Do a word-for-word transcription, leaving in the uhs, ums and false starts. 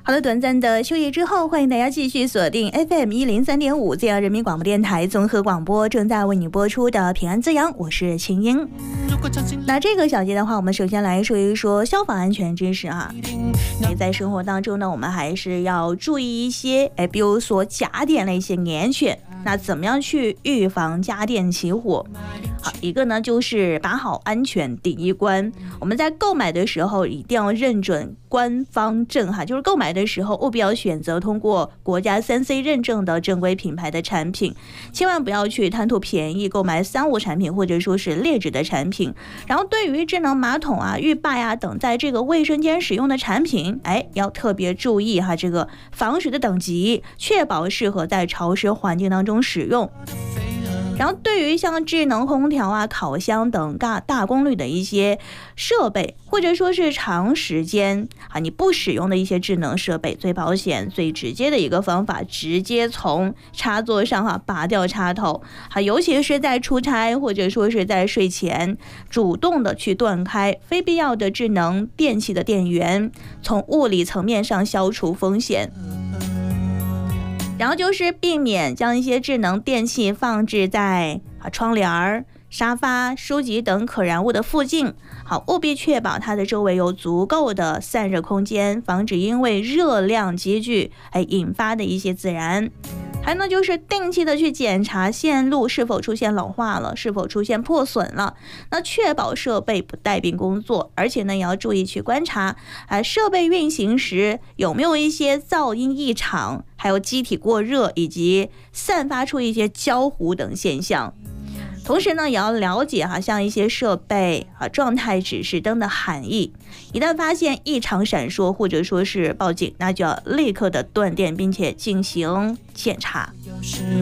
好了，短暂的休息之后，欢迎大家继续锁定 F M 一零三点五这样人民广播电台综合广播，正在为你播出的平安滋养，我是秦英。那这个小节的话，我们首先来说一说消防安全知识啊。哎，在生活当中呢，我们还是要注意一些，哎，比如说家电的一些安全。那怎么样去预防家电起火？好，一个呢就是把好安全第一关。我们在购买的时候一定要认准官方证哈，就是购买的时候务必要选择通过国家三 C 认证的正规品牌的产品，千万不要去贪图便宜购买三无产品或者说是劣质的产品。然后对于智能马桶啊、浴霸呀等在这个卫生间使用的产品，哎，要特别注意哈这个防水的等级，确保适合在潮湿环境当中使用。然后对于像智能空调啊、烤箱等大大功率的一些设备，或者说是长时间啊你不使用的一些智能设备，最保险最直接的一个方法，直接从插座上哈、啊、拔掉插头，啊，尤其是在出差或者说是在睡前，主动的去断开非必要的智能电器的电源，从物理层面上消除风险。然后就是避免将一些智能电器放置在啊窗帘、沙发、书籍等可燃物的附近，好，务必确保它的周围有足够的散热空间，防止因为热量积聚哎引发的一些自燃。还有呢，就是定期的去检查线路是否出现老化了，是否出现破损了。那确保设备不带病工作，而且呢，也要注意去观察，啊，设备运行时有没有一些噪音异常，还有机体过热以及散发出一些焦糊等现象。同时呢，也要了解哈，像一些设备啊状态指示灯的含义，一旦发现异常闪烁或者说是报警，那就要立刻的断电，并且进行检查。